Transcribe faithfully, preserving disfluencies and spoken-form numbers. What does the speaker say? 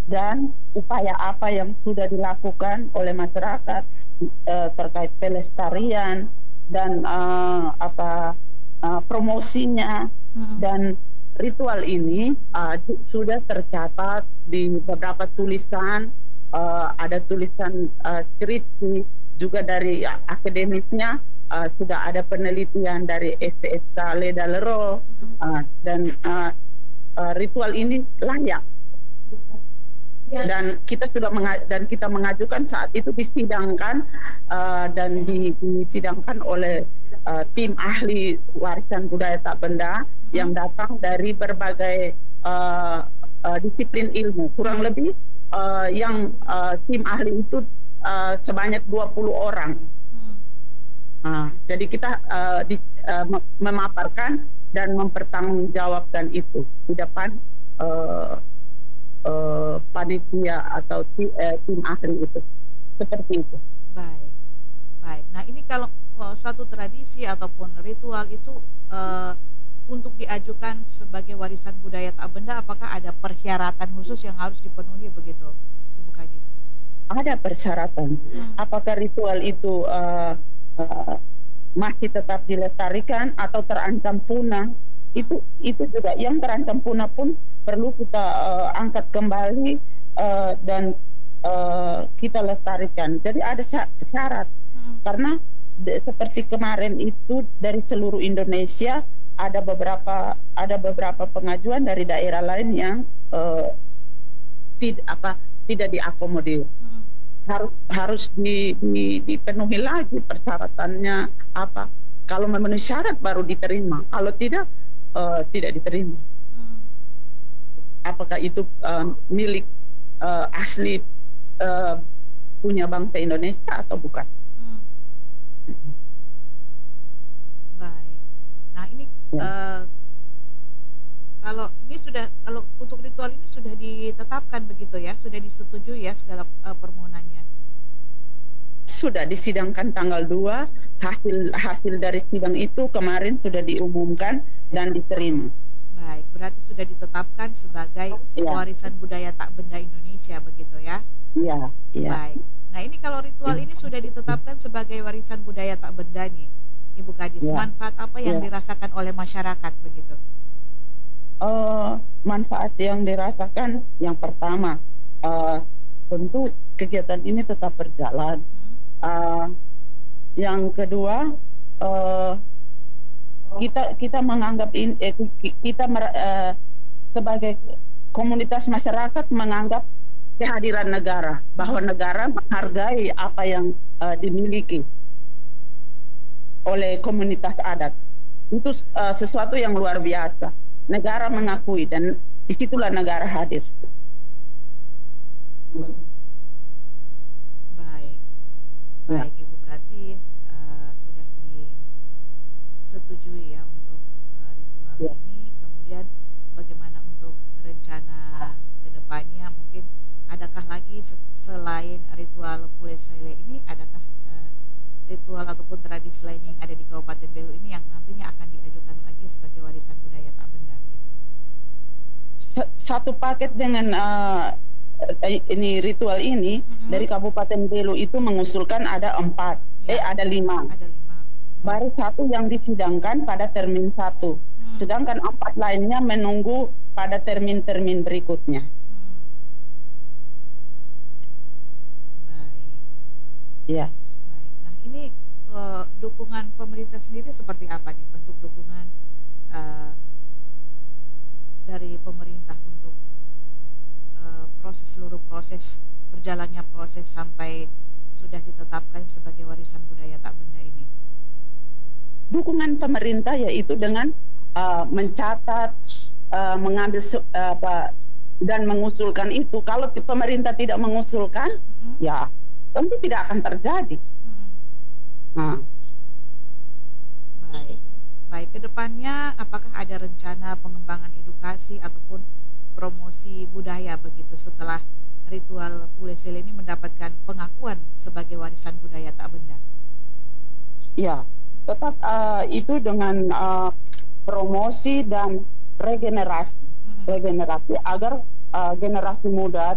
dan upaya apa yang sudah dilakukan oleh masyarakat eh, terkait pelestarian dan eh, apa eh, promosinya Mm-mm. dan ritual ini uh, di- sudah tercatat di beberapa tulisan, uh, ada tulisan uh, skripsi juga dari uh, akademisnya, uh, sudah ada penelitian dari S T S K Leda Lero, uh, dan uh, uh, ritual ini layak dan kita sudah menga- dan kita mengajukan saat itu disidangkan uh, dan di- disidangkan oleh uh, tim ahli warisan budaya tak benda yang datang dari berbagai uh, uh, disiplin ilmu, kurang lebih uh, yang uh, tim ahli itu uh, sebanyak dua puluh orang. Nah, jadi kita uh, di, uh, memaparkan dan mempertanggungjawabkan itu di depan uh, uh, panitia atau ti, uh, tim ahli itu, seperti itu. Baik, baik. Nah ini kalau uh, suatu tradisi ataupun ritual itu uh, untuk diajukan sebagai warisan budaya tak benda, apakah ada persyaratan khusus yang harus dipenuhi begitu, Ibu Kadis? Ada persyaratan. Hmm. Apakah ritual itu uh, uh, masih tetap dilestarikan atau terancam punah? Itu itu juga yang terancam punah pun perlu kita uh, angkat kembali uh, dan uh, kita lestarikan. Jadi ada syarat Hmm. karena de, seperti kemarin itu dari seluruh Indonesia ada beberapa ada beberapa pengajuan dari daerah lain yang uh, tidak apa tidak diakomodir. Hmm. harus harus di, di, dipenuhi lagi persyaratannya apa. Kalau memenuhi syarat baru diterima, kalau tidak uh, tidak diterima. Hmm. Apakah itu uh, milik uh, asli uh, punya bangsa Indonesia atau bukan? Hmm. Baik. Nah ini Ya. uh, kalau ini sudah kalau untuk ritual ini sudah ditetapkan begitu ya, sudah disetujui ya segala uh, permohonannya. Sudah disidangkan tanggal dua, hasil hasil dari sidang itu kemarin sudah diumumkan dan diterima. Baik, berarti sudah ditetapkan sebagai Ya. warisan budaya tak benda Indonesia begitu ya. Iya, iya. Baik. Nah ini kalau ritual ini sudah ditetapkan sebagai warisan budaya tak benda nih, Ibu Kadis, Ya. manfaat apa yang Ya. dirasakan oleh masyarakat begitu? Uh, manfaat yang dirasakan yang pertama, uh, tentu kegiatan ini tetap berjalan. Uh, yang kedua, uh, kita kita menganggap ini eh, kita mer, uh, sebagai komunitas masyarakat menganggap kehadiran negara, bahwa negara menghargai apa yang uh, dimiliki oleh komunitas adat. Itu uh, sesuatu yang luar biasa. Negara mengakui dan disitulah negara hadir. Baik, baik Ibu, berarti uh, sudah disetujui ya untuk uh, ritual Ya. ini. Kemudian bagaimana untuk rencana kedepannya? Mungkin adakah lagi selain ritual Pule Sele ini, adakah uh, ritual ataupun tradisi lain yang ada di Kabupaten Belu ini yang nantinya akan diajukan lagi sebagai warisan budaya tak benda begitu? Satu paket dengan uh, ini ritual ini mm-hmm. dari Kabupaten Belu itu mengusulkan ada empat, ya. eh ada lima. Ada lima. Hmm. Baru satu yang disidangkan pada termin satu, hmm. sedangkan empat lainnya menunggu pada termin-termin berikutnya. Hmm. Baik. Ya. Baik. Nah ini uh, dukungan pemerintah sendiri seperti apa nih, bentuk dukungan uh, dari pemerintah untuk uh, proses seluruh proses berjalannya proses sampai sudah ditetapkan sebagai warisan budaya tak benda ini? Dukungan pemerintah yaitu dengan uh, mencatat, uh, mengambil uh, apa, dan mengusulkan itu. Kalau pemerintah tidak mengusulkan, mm-hmm. ya tentu tidak akan terjadi. Mm-hmm. Nah. Baik. Baik, kedepannya apakah ada rencana pengembangan edukasi ataupun promosi budaya begitu setelah ritual Pule Sele ini mendapatkan pengakuan sebagai warisan budaya tak benda? Ya, tetap uh, itu dengan uh, promosi dan regenerasi, hmm. regenerasi agar uh, generasi muda